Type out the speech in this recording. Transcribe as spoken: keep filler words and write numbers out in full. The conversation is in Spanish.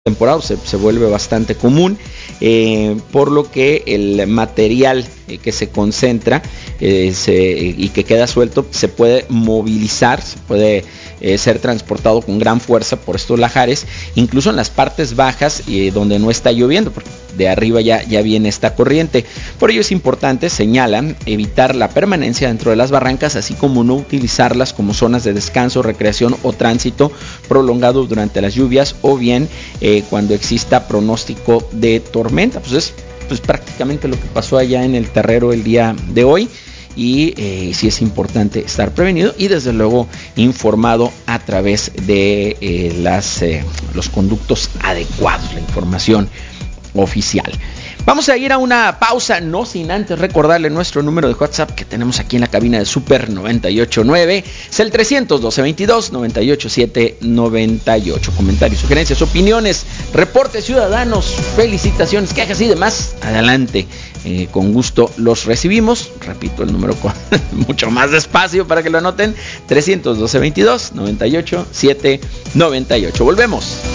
temporada se, se vuelve bastante común, eh, por lo que el material eh, que se concentra eh, se, y que queda suelto se puede movilizar, se puede eh, ser transportado con gran fuerza por estos lahares, incluso en las partes bajas eh, donde no está lloviendo, porque de arriba ya, ya viene esta corriente. Por ello es importante, señalan, evitar la permanencia dentro de las barrancas, así como no utilizarlas como zonas de descanso, recreación o tránsito prolongado durante las lluvias, o bien eh, cuando exista pronóstico de tormenta. Pues es pues prácticamente lo que pasó allá en el Terrero el día de hoy. Y eh, sí es importante estar prevenido y desde luego informado a través de eh, las, eh, los conductos adecuados, la información oficial. Vamos a ir a una pausa, no sin antes recordarle nuestro número de WhatsApp que tenemos aquí en la cabina de Super noventa y ocho punto nueve. Es el trescientos doce veintidós noventa y ocho siete noventa y ocho. Comentarios, sugerencias, opiniones, reportes ciudadanos, felicitaciones, quejas y demás. Adelante, eh, con gusto los recibimos. Repito el número con mucho más despacio para que lo anoten. trescientos doce veintidós noventa y ocho siete noventa y ocho. Volvemos.